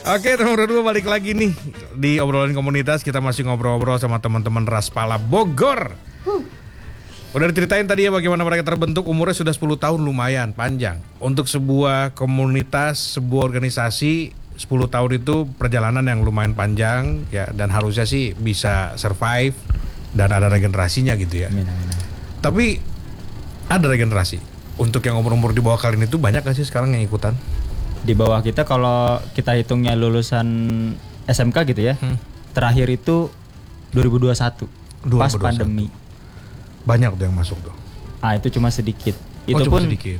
Oke, teman berdua balik lagi nih di obrolan komunitas. Kita masih ngobrol-ngobrol sama teman-teman Raspala Bogor. Udah diceritain tadi ya bagaimana mereka terbentuk. Umurnya sudah 10 tahun, lumayan panjang. Untuk sebuah komunitas, sebuah organisasi, 10 tahun itu perjalanan yang lumayan panjang ya, dan harusnya sih bisa survive dan ada regenerasinya gitu ya. Tapi ada regenerasi. Untuk yang umur-umur di bawah kalian itu banyak gak sih sekarang yang ikutan? Di bawah kita kalau kita hitungnya lulusan SMK gitu ya, terakhir itu 2021, pas pandemi. Banyak tuh yang masuk tuh. Ah itu cuma sedikit. Itu cuma pun sedikit.